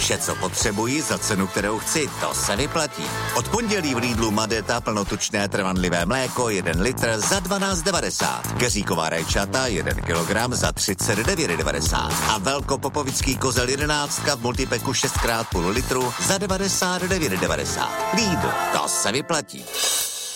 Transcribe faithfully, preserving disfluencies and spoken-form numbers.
Vše, co potřebuji za cenu, kterou chci, to se vyplatí. Od pondělí v Lidlu Madeta plnotučné trvanlivé mléko jeden litr za dvanáct devadesát. Keříková rajčata jeden kilogram za třicet devět devadesát. A velkopopovický kozel jedenáctka v multipeku šest krát půl litru za devadesát devět devadesát. Lidl, to se vyplatí.